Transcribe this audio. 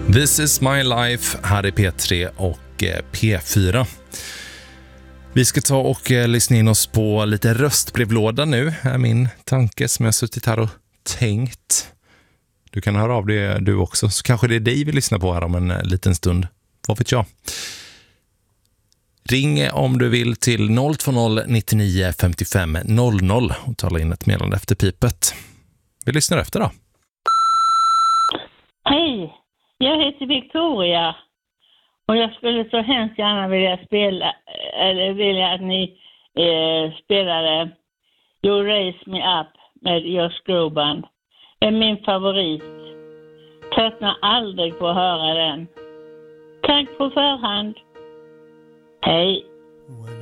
This is my life här i P3 och P4. Vi ska ta och lyssna in oss på lite röstbrevlåda nu, är min tanke som jag suttit här och tänkt. Du kan höra av det du också, så kanske det är dig vi lyssnar på här om en liten stund. Vad vet jag? Ring om du vill till 020 99 55 00 och tala in ett meddelande efter pipet. Vi lyssnar efter då. Hej, jag heter Victoria och jag skulle så hemskt gärna vilja att ni spelade You Raise Me Up med Josh Groban. Det är min favorit. Tröttnar aldrig på att höra den. Tack på förhand. Hej.